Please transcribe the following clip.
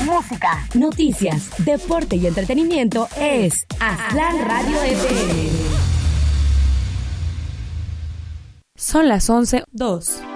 música, noticias, deporte y entretenimiento es Aztlán Radio FM. Son las 11:02.